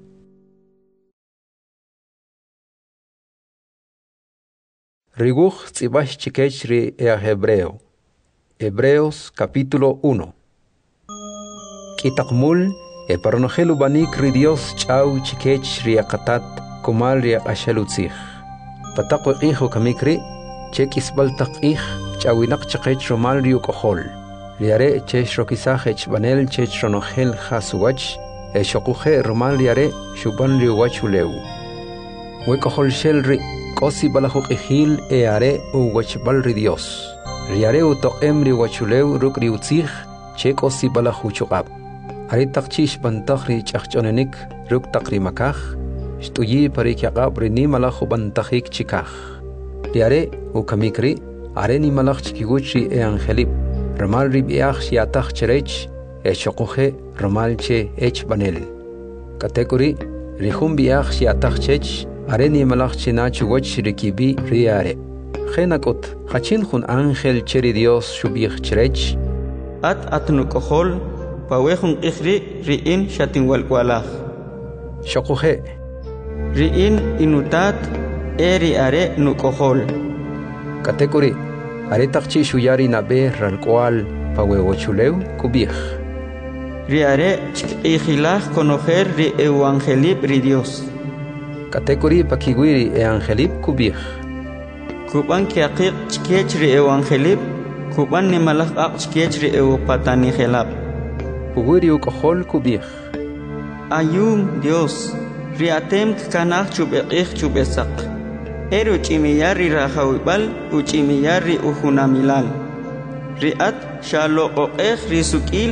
Riguch tzibach chikech ri ea Hebreo. Hebreos capítulo uno. Kitakmul e paronogelu banik ri Dios chau chikech ri akatat kumal ri ashalutzich. Patakwe iho kamikri, chekis baltak ich, chawinak chakech romal ri ukohol. Riare chech rokisach banel chech ronogel hasuwach, e shokuhe romal riare shuban ri wachuleu. Wekohol shel ri, kosi balahuk ihil e are u wachbal ri Dios. Riare utokem ri wachuleu ruk ri utzich, chekosi balahuchukab. Aritak chish bantak ri chachchonenik ruk takri makach, Shtuyi parikyaqab rini malach ubantahik chikach. Riare u kamikri, are ni malach chikiguchi e angelip. Ramal ribiach shiatach cherech, e shokuhe ramal che ech banel. Katekuri, rihum biach shiatach chech, are ni malach chinachu wach rikibi riare. Genakot, hachin hun angel cheri Dios shubich cherech. At atnukohol, pawehun ikhri riin shatin walkwalach. Shokuhe. Riin inutat eri are nukohol. Katekuri, are takchi shuyari nabe ralqual pawewochuleu kubich. Riare chikilach conocer ri evangelip ri Dios. Katekuri pakiguiri e angelip kubich. Kuban kiakik chikech ri evangelip, kuban ni malach ak chikech ri eupatani helap. Puguri ukohol kubich. Ayum Dios. Riatem kanach chubekich chubesak. Eru chimiyari rahawibal uchimiyari uhunamilal. Riat shalo oech risukil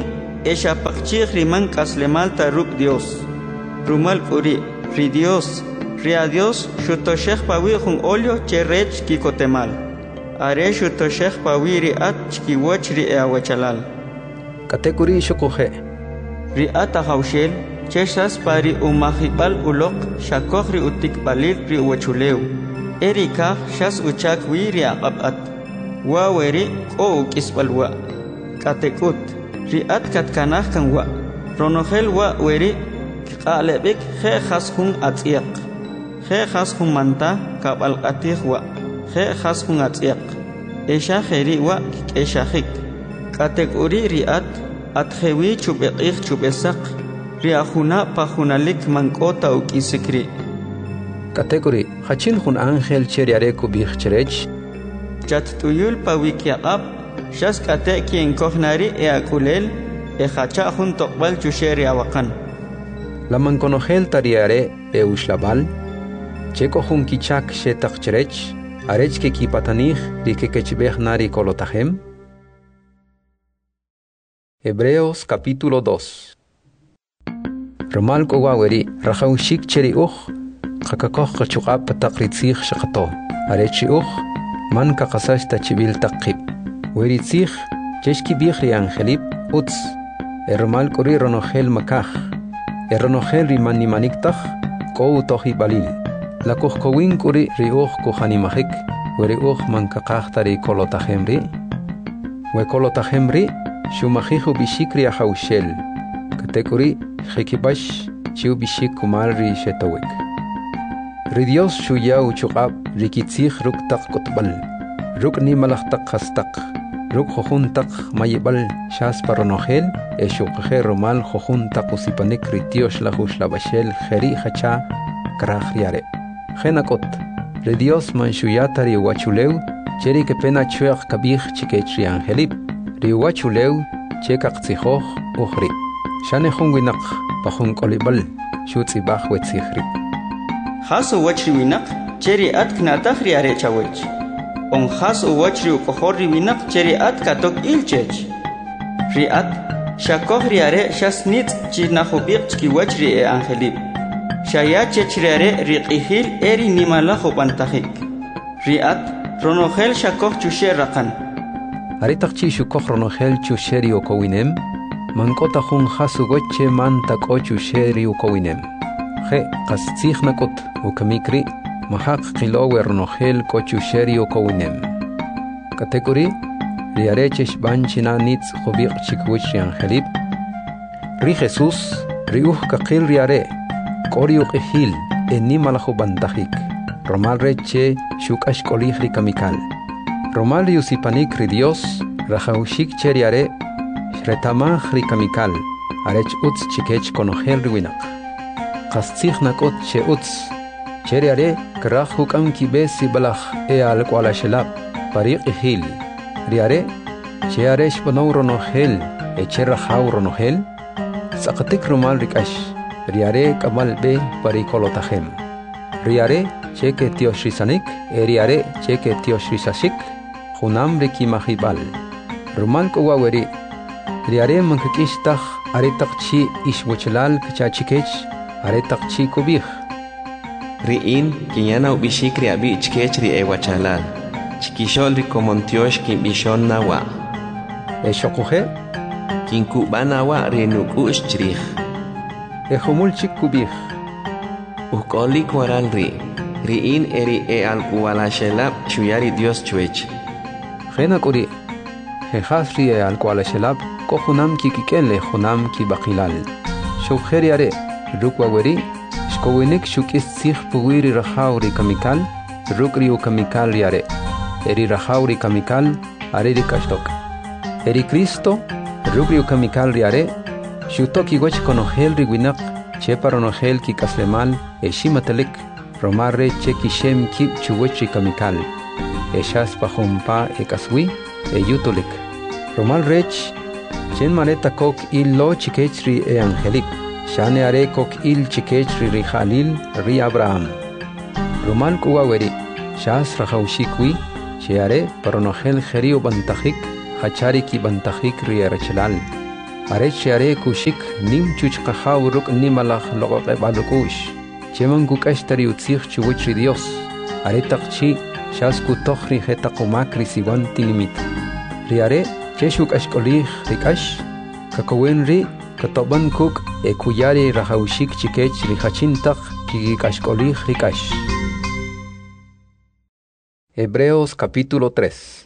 esha paqchig riman kaslemalta ruk Dios. Rumal uri, ri Dios, ri a Dios, shutoshech pawi jun olio cherech kikotemal. Are shutoshech pawi ri at chkiwoch ri eawachalal. Katekuri shokoje. Ri at ahaushel, cheshas pari umahibal ulok, shakokri utikbalil ri uwachuleu. Erika shas uchak wi ri aqabat. Wa weri o ukisbalwa. Katekut, ri at katkanah kan wa. Ronogel wa weri qalebik khe khashun atiq. Khe khashun manta kabal qatih wa. Khe khashun atiq. Esha kheri wa esha khik. Katekuri ri at atjewi chubeqih chubesak. Ri ahuna pahunalik mankota ukisikri. Katekuri, hachin hun angel cheriare kubih cherech. Chat tuyul pawikiaqab, shas kate kien kohnari e akulel, e hacha hun tokbal chusheri awakan. La manconogel tariare e ushlabal, checo hun kichak shetak cherech, arech ke kipatanich di que kechbeh nari kolotahem. Hebreos capítulo dos. Romal kowaweri, rachaushik cheri uch, Kakakoh kachukab patakritzich shakato. Arechi uch, man kakasash tachibil takib. Weritzich, cheshki bichri angelip, utz. Ermal kuri ronogel makach. Eronogel rimani maniktach, kou tohi balil. La kuchkowin kuri riuch kuhanimahik, weri uch man kakach kolotahemri. We kolotahemri, shumachichu bishikri ahaushel. Katekuri, chikibash, chiu bishik kumalri shetowik. Ridios shuyau chukab rikitzich ruk tak kotbal. Ruk ni malachtak hastak. Ruk hohuntak mayibal shas paronogel. E shukhe romal hohuntak usipanik ritios lahush labashel jeri hacha krahriare. Genakot. Ridios man shuyata riwachuleu. Cheri que pena chuach kabich chikechri angelip. Riwachuleu chekak tzihoch uhri. Shane hunginak pahun kolibal. Shutzibach wetzichri. Hasu wachri winak, cheri at knatach ri are chawech. On hasu wachri ukohori winak, cheri at katok ilchech. Ri at, shakoh ri are shasnit chinahubik chki wachri e angelib. Shaya chechri are riqihil eri nimalaho pantahik. Ri at, ronogel shakoh chusher rakan. Aritakchi shukoh ronogel chusheri ukowinem, mankota hun hasu goche man tako chusheri ukowinem. He qastzich nakot ukamikri mahak qilower nohel kochusheri ukowinem. Katekuri riarechesh banchina nitz khobiq chikwich angelib. Ri Jesus riuh kaqil riare koriuq ehil enimalaho bantahik. Romal reche shukash kolihri kamikal. Romal riusipanik ri Dios rajaushik cheriare shretamah ri kamikal. Arech utz chikech konohel riwinak. Qastzich nakot she utz. Cheriare krach hukam kibesi balach e al kwala shelab. Pariq ehil. Riare chearesh banawro nohel e cherrahawro nohel. Sakatik romal rikash. Riare kamal be parikolotahem. Riare cheke tioshrisanik e riare cheke tioshrisashik. Hunam riki mahibal. Romal kowaweri. Riare mankakishtach aritakchi ishwachalal kachachikech. Aretak chico bih. Riin, kinyana ubishikri abi chkechri e wachalal. Chikishol ri komontiosh kin bishon nawa. E shokuhe? Kin kubana wa ri nukush chrich. E humul chiku bih. Ukoli kwaral ri. Riin eri e al kuwala shelab chuyari Dios chuech. Gena kuri. Hehas ri e al kuwala shelab ko hunam ki kikenle hunam ki bakilal. Shukheri are. Rukwaweri, shkowinik shukis sich puwiri rahauri kamikal, rukri u kamikal riare. Eri rahauri kamikal, areri kastok. Eri Cristo, rukri u kamikal riare, shutoki goch konohel riwinak, cheparonogel ki kaslemal, e shimatelik, romarre cheki shem kip chuwechi kamikal. E shas pahompa e kaswi, e yutulik. Romal rech, chen mareta kok il lo chikechri e angelip. Shane are kok il chikechri ri Khalil ri Abraham. Romal kuwaweri, shas rajaushikwi, sheare paronogel jeriu bantahik, hachari ki bantahik ri arachelal. arech are kushik nim chuchqahaw ruk nimalaj loqoqe balukush cheman kukash tari utzig chuwich Dios are taqchi shas kutokhri hetaqumakri siwan tinimit riare cheshuk ashkolij rikash kakowen ri katoban kuk e kuyari rahaushik chikech rihachintaq kikashkolij rikash. Hebreos capítulo tres.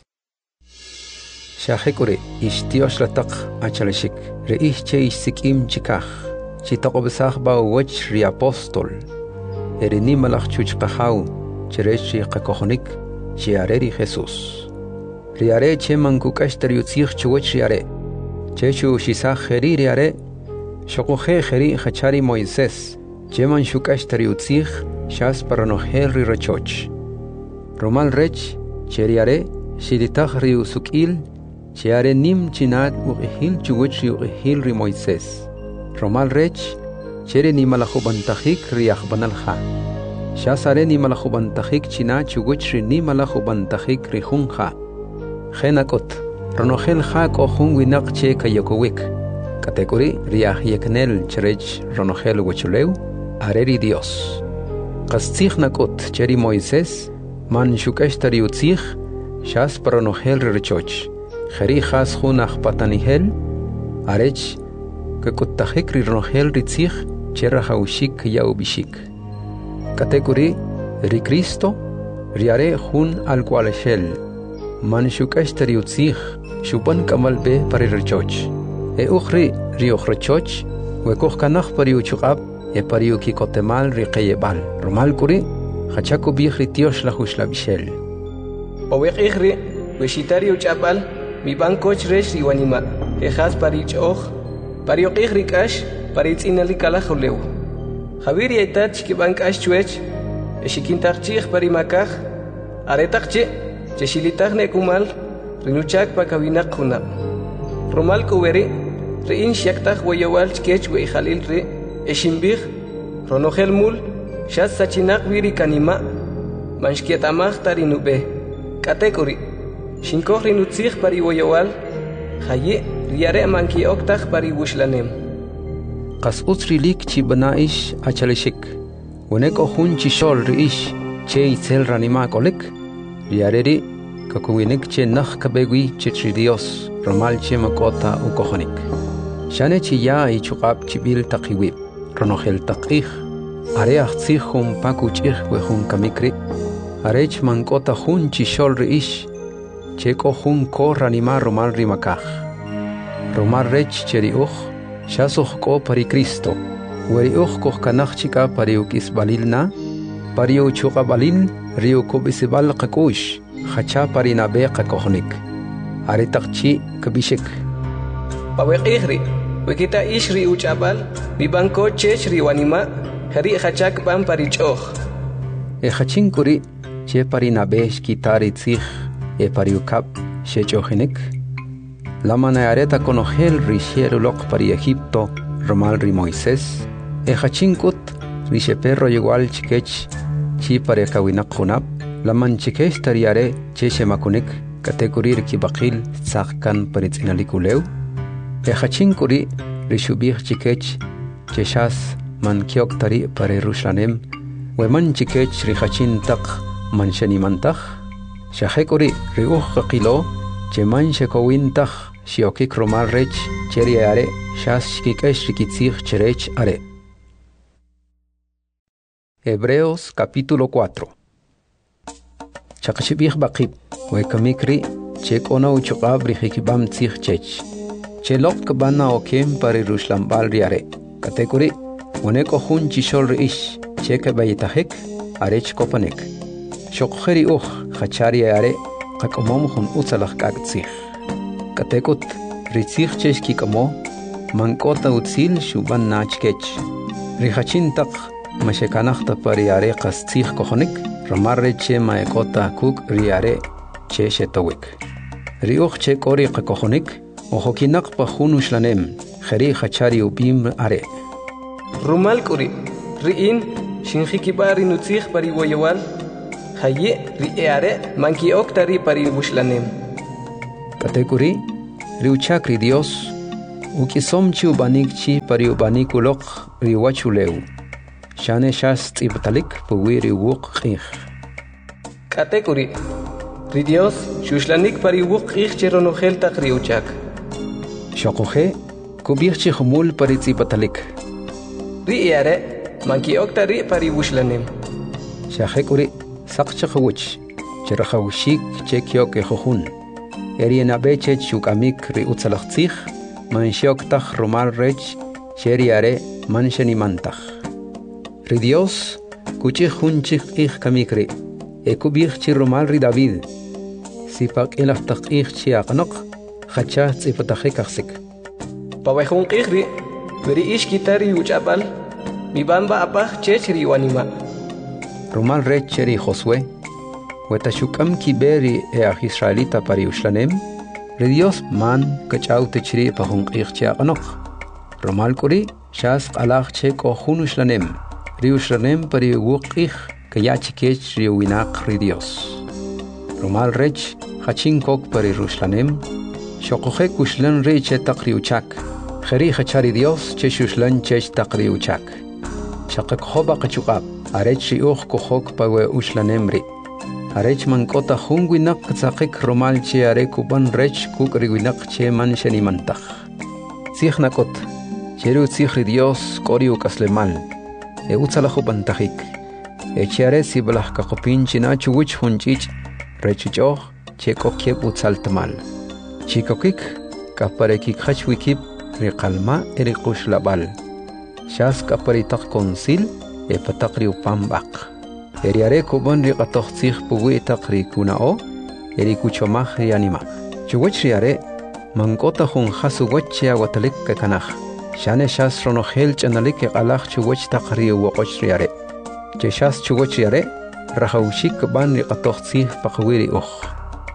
Shahekure ishtiosh lataq achaleshik reich che isikim chikaj chitaqobsaj ba wech ri apostol erenimalaj chuchqahaw cherechi qakojonik chiareri Jesus riare cheman kukash tariutzig chuwech riare chechu shisaj heri riare shokoje heri hachari Moisés cheman shukash tariutzig shas paranohel ri rechoch romal rech cheriare shiritaj ri usukil chiare nim chinat uqihil chuwech ri uqihil ri Moisés romal rech chere ni malajubantajik ri ajbanalja shasare ni malajubantajik china chuwech ri ni malajubantajik ri junja genakot ronogel ja ko junguinak che kayokowik kategori riaj yeknel cherech ronogel wechuleu areri Dios qastig nakot cheri Moisés man shukash tari utzig shas paronogel rechoch khari khas khunaj patanihel arech kakutajik ri ronogel ritzig chera haushik yaubishik kategori ri Cristo riare hun al qualeshel man shukash tari utzig shupan kamal be pari rechoch e ukhri ri ukhrechoch we koh kanaj pari uchuqab e pari ukikotemal ri qayebal romal kuri Hachaku bichri Dios la hushla bishel. Pawek ichri, weshitari uchapal, mi bancoch resh riwanima, ejas parich och, pariok ichri kash, paritz inalikala juleu. Javiri etach ki bankash chuech, eshikintarchich parimakaj, aretachche, cheshilitach nekumal, rinuchak pakawinak hunab. Romal kuweri, rein shiaktach wayawal chkech we jalil re, eshimbich, ronogel mul, shas sachinak viri kanima manshkietamach tarinube kategori shinkoh rinutzig pari woyawal haye riare manki oktach pari wushlanem qas utsrilik chi banaish achaleshik weneko hun chi shol riish che itzel ranima kolek riareri kakuwinik che nakh kabegui che Dios romal che makota ukohonik shane chi ya ichuqab chibil taqiwib ronogel taqih are achtzig hun pakuchig we hun kamikri arech mankota hun chishol riish cheko hun ko ranima romal rimakaj romal rech cheri uj shasoh ko pari Cristo weri uj koh kanaj chika pari ukis balilna pari uchuqa balil rio kobisibal qakush hacha pari nabe qakohnik are taqchi kabishik pawek ihri wekita ishri uchabal mi banko chech riwanima Hari hachak ban parichoch. E hachin kuri che pari nabesh kitari tzig e pari ukap she chohenik. La manareta conogel rishier ulok pari Egipto romal ri Moisés. E hachin kut rishe perro igual chikech chi pari kawinak hunab. La man chikech tariare che shemakunik kategorir ki bakil tzakkan paritz inalikuleu. E hachin kuri rishubih chikech che shas man kiok tari pare Rushlanem we man chikech rihachin taq man shanimantaq shahekuri riuh qilo che man shekowin taq shiokik romal rech cheri are shas shikikesh rikitzig cherech are. Hebreos capítulo cuatro. Chaqshibih baqib we kamikri chekona uchuqab rihikibam tzig chech chelok kabana okem pare Rushlambal riare kategori Oneko hun chishol riish cheke bayitajik arech kopanek shokheri uj hachari are qakomom hun utzalaj kaktzig katekut ritzig cheshki kamo mankota utzil shuban nachkech rihachin taq mashekanachta pari are qastzig kohonik ramarre che maekota kuk riare che shetowik riuj che kori qakohonik ojokinak pa hun ushlanem kheri hachari ubim are Rumal kuri, riin, shinjikibari nutzig pari woyawal, haye riare manki oktari pari bushlanem. Kategori, riuchakri Dios, Ukisomchi ubanikchi pari ubanikulok riwachuleu. Shane shas tzibtalik puwiri wuk ich. Katekuri. Ri Dios, shuslanik pari wuk ich cheronogel tak riuchak. Shokohe, kubirchi humul pari tzibtalik. Ri iare, manki okta ri pari wushlanim. Shahekuri, sakchakawich, cherahawshik chekyok ejohun. Erienabeche chukamik ri utzalachtzich, manshioktaj romal rech, cheriare manshenimantach. Ri Dios, kuchich hunchich ich kamikri, ekubirchi romal ri David. Sipak elaftak ich chiaqnok, hachach tzipatachekaxik. Pawehun ichri, veri ish kitari uchapal, mi bamba apach chechri wanima. Romal rech cheri Josué, Wetashukam kiberi e a Israelita pari ushlanem, Ri Dios man kachau techri pahun ichia anok. Romal kuri, shas alach che ko hun ushlanem, Ri ushlanem pari wukich kayachikech ri winak Ri Dios. Romal rech hachin kok pari rushlanem, shokohe kushlan re che takri uchak, Kheri hachari Dios che shushlan chech takri uchak. Shakak hoba kachukab. Arech uch kohok pawe ushlanemri. Arech mankota hungwinak tzakik romal che are kuban rech kukriwinak che man shenimantach. Tzichnakot, cheru tzihri Dios koriu kaslemal. E utzalachu bantachik. E cheare sibalah kakopin china chuwich hunchich rechuchoch che kokyeb utzaltamal. Chikokik kaparekik hachwikib riqalma erikush labal. Shas kaparitak konsil e patakri upambak. Eriare kuban ri qatoxtsikh puwi takri kunao eri kuchomaj ri animak. Chuwach riare mankota hun khasu wachya watalik kanaj. Shane shas ronogel chanalik qalaj chuwach takri woqoch riare. Che shas chuwach riare rahawshik ban ri qatoxtsikh paqwiri ukh.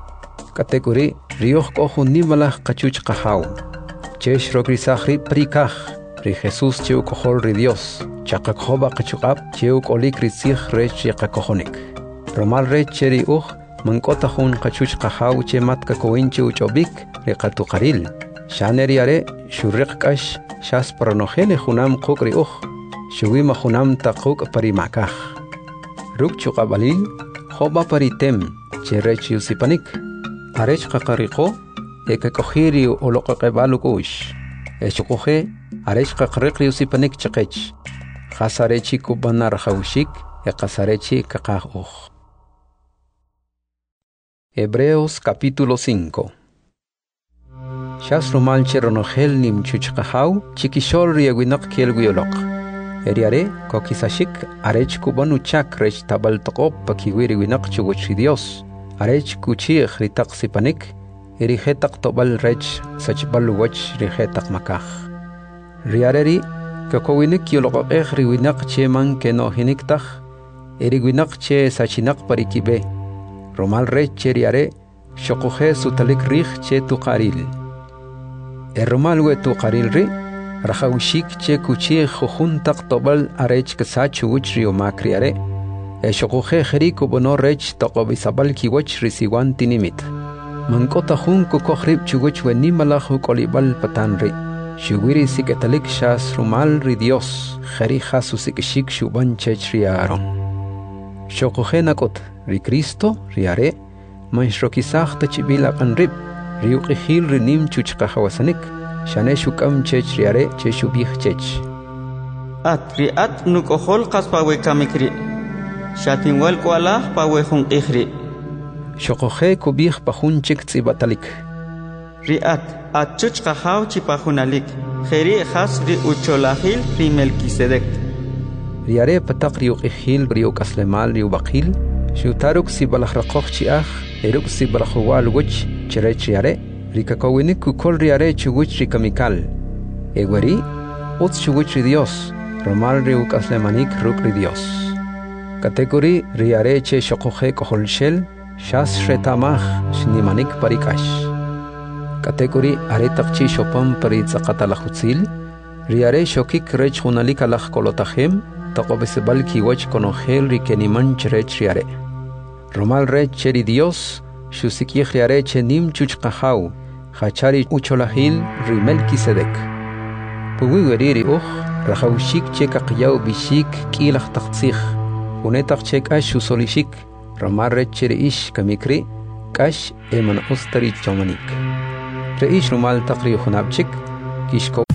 Kategori rioch ko hun nimalaj qachuch qahaw. Che shrokri sakhri prikaj ri Jesus cheu kohol ri Dios. Chakakhoba kachukab cheu kolik rizich rech yakakohonik. Romal rech cheri uch mankota hun kachuch kahaw che matka koinche uchobik rekatukaril. Shaneriare shurek kash shas pranogele hunam kukri uch. Shuwima hunam takuk parimakah. Ruk chukabalil hoba paritem che rech yusipanik. Arech kakariko ekakohiri olokakabalukush. Echukohe arech kakarikri yusipanik chakech. Kasarechi kubanar haushik e kasarechi kakahuj. Hebreos capítulo cinco. Shas romal cheronogel nim chuchkahau chikishol riewinak kielguiolok. Eriare kokisashik arech kubanuchak rech tabal tokop pakiwiri winak chuguchi Dios. Arech kuchich ritak sipanik erihetak tobal rech sachbal wach rihetak makah. Riareri Kakowinik yolok echri winak che man que no hiniktaj, eri winak che sachinak parikibe, romal re cheriare, shokohe sutalik rich che tukaril. E romal we tukaril ri, rahawshik che kuchi jujuntak tobal arech kasachu uchri o makriare, e shokohe jerico bono rech tokobisabal kiwach risiwan tinimit. Mankota jun kukohrib chuguch we nimalaju kolibal patanri. Shuwiri siketalik shas rumal ri Dios, jeri jasu sikishik shuban chechriaron. Shokohe nakot, ri Cristo, riare, manshrokisak tachibila kanrib, riuqihil rinim chuchkahawasanik, shane shukam chechriare cheshubih chech. At ri at nukohol kaspawe kamikri, shatinwal kualah pawe hun ihri. Shokohe kubih pahun chik tzibatalik. Riat achuch kahaw chipahunalik kheri khas ri ucholahil ri Melquisedec. Riare patak riuq ihil riuq aslemal riuq bakil shutaruk si balahrakoch chiach eruk si balahwal wuch chirech riare rikakowinik kukol riare chuguch rikamikal egwari uts chuguch ri Dios romal riuq aslemanik ruk ri Dios. Kategori riare che shokohe koholshel shas retamach shnimanik parikash. Kategori aretak chi shopam pari tzaqatalahutzil, riare shokik rech hunalik alach kolotachem, taqobesebal kiwach konogel rikeniman cherech riare. Romal rech cheri Dios, shusikiech riare chenim chuchkahaw, Hachari ucholahil rimelki sedek. Puwi weriri uch, rachawshik cheka qiyau bishik kilach taqtsich. Unetaq chek ash usolishik, ramarre cheriish kamikri, kash eman ustari chomanik. Reish rumal taqri khunabchik, kishko